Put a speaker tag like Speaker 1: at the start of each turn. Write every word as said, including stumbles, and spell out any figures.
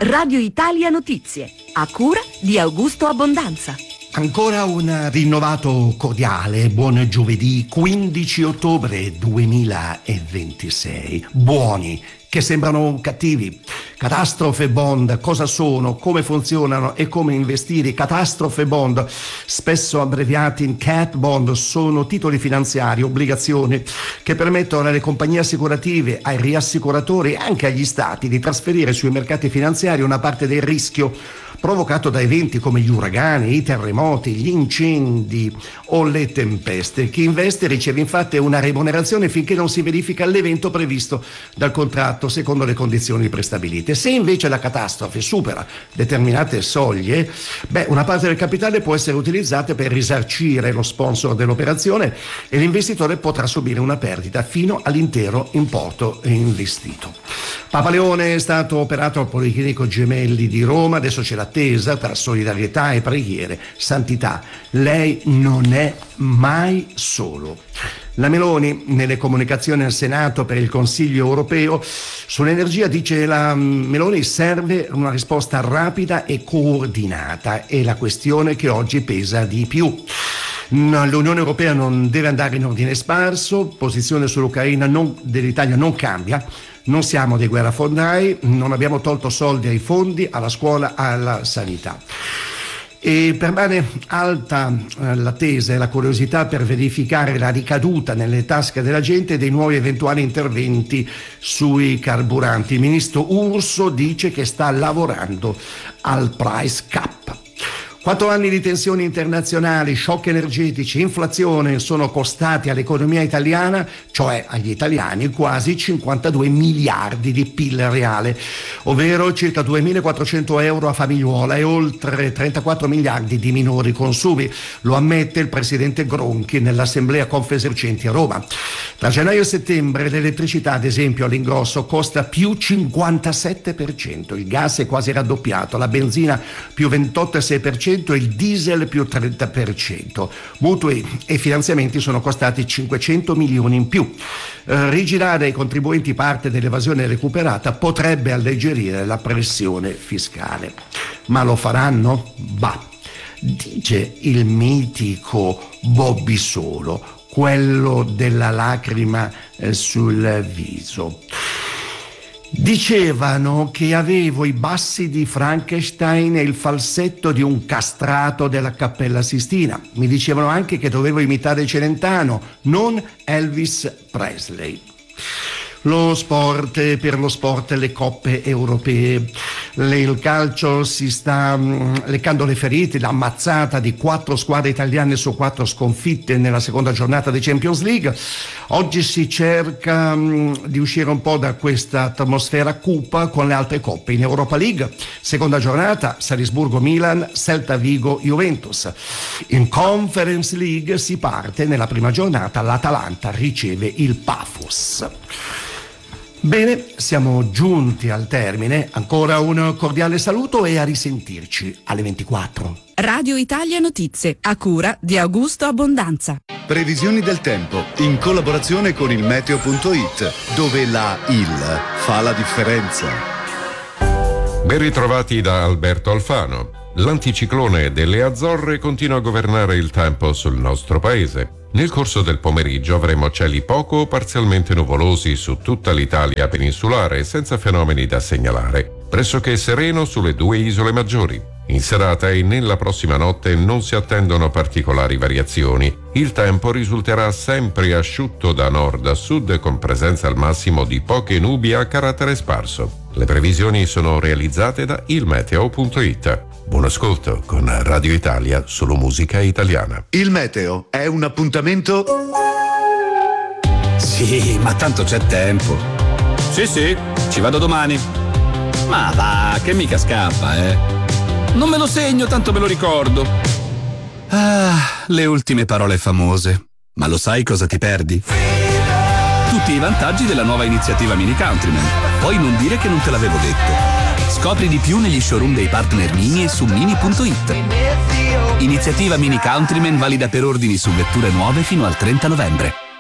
Speaker 1: Radio Italia Notizie, a cura di Augusto Abbondanza.
Speaker 2: Ancora un rinnovato cordiale buon giovedì quindici ottobre duemilaventisei. Buoni che sembrano cattivi. Catastrofe bond, cosa sono, come funzionano e come investire? Catastrofe bond, spesso abbreviati in cat bond, sono titoli finanziari, obbligazioni che permettono alle compagnie assicurative, ai riassicuratori e anche agli stati di trasferire sui mercati finanziari una parte del rischio provocato da eventi come gli uragani, i terremoti, gli incendi o le tempeste. Chi investe riceve infatti una remunerazione finché non si verifica l'evento previsto dal contratto secondo le condizioni prestabilite. Se invece la catastrofe supera determinate soglie, beh, una parte del capitale può essere utilizzata per risarcire lo sponsor dell'operazione e l'investitore potrà subire una perdita fino all'intero importo investito. Papa Leone è stato operato al Policlinico Gemelli di Roma, adesso c'è l'attesa tra solidarietà e preghiere. Santità, lei non è mai solo. La Meloni, nelle comunicazioni al Senato per il Consiglio europeo sull'energia, dice la Meloni serve una risposta rapida e coordinata, è la questione che oggi pesa di più. L'Unione Europea non deve andare in ordine sparso, posizione sull'Ucraina non, dell'Italia non cambia. Non siamo dei guerrafondai, non abbiamo tolto soldi ai fondi, alla scuola, alla sanità. E permane alta eh, l'attesa e la curiosità per verificare la ricaduta nelle tasche della gente dei nuovi eventuali interventi sui carburanti. Il ministro Urso dice che sta lavorando al price cap. Quattro anni di tensioni internazionali, shock energetici, inflazione sono costati all'economia italiana, cioè agli italiani, quasi cinquantadue miliardi di P I L reale, ovvero circa duemilaquattrocento euro a famigliuola e oltre trentaquattro miliardi di minori consumi. Lo ammette il presidente Gronchi nell'assemblea Confesercenti a Roma. Tra gennaio e settembre l'elettricità, ad esempio, all'ingrosso costa più cinquantasette per cento, il gas è quasi raddoppiato, la benzina più ventotto virgola sei per cento, e il diesel più trenta per cento. Mutui e finanziamenti sono costati cinquecento milioni in più. Eh, rigirare ai contribuenti parte dell'evasione recuperata potrebbe alleggerire la pressione fiscale. Ma lo faranno? Bah, dice il mitico Bobby Solo, quello della lacrima eh, sul viso. Dicevano che avevo i bassi di Frankenstein e il falsetto di un castrato della Cappella Sistina. Mi dicevano anche che dovevo imitare Celentano, non Elvis Presley. Lo sport, per lo sport le coppe europee, le, il calcio si sta mh, leccando le ferite, l'ammazzata di quattro squadre italiane su quattro sconfitte nella seconda giornata di Champions League. Oggi si cerca mh, di uscire un po' da questa atmosfera cupa con le altre coppe. In Europa League, seconda giornata, Salisburgo-Milan, Celta-Vigo-Juventus. In Conference League si parte nella prima giornata, l'Atalanta riceve il Pafos. Bene, siamo giunti al termine, ancora un cordiale saluto e a risentirci alle ventiquattro.
Speaker 1: Radio Italia Notizie, a cura di Augusto Abbondanza.
Speaker 3: Previsioni del tempo, in collaborazione con il meteo punto it, dove la I L fa la differenza.
Speaker 4: Ben ritrovati da Alberto Alfano. L'anticiclone delle Azzorre continua a governare il tempo sul nostro paese. Nel corso del pomeriggio avremo cieli poco o parzialmente nuvolosi su tutta l'Italia peninsulare, senza fenomeni da segnalare. Pressoché sereno sulle due isole maggiori. In serata e nella prossima notte non si attendono particolari variazioni. Il tempo risulterà sempre asciutto da nord a sud, con presenza al massimo di poche nubi a carattere sparso. Le previsioni sono realizzate da il meteo punto it. Buon ascolto con Radio Italia, solo musica italiana.
Speaker 3: Il meteo è un appuntamento?
Speaker 5: Sì, ma tanto c'è tempo. Sì, sì, ci vado domani. Ma va, che mica scappa, eh. Non me lo segno, tanto me lo ricordo. Ah, le ultime parole famose. Ma lo sai cosa ti perdi? Tutti i vantaggi della nuova iniziativa Mini Countryman. Poi non dire che non te l'avevo detto. Scopri di più negli showroom dei partner Mini e su mini punto it. Iniziativa Mini Countryman valida per ordini su vetture nuove fino al trenta novembre.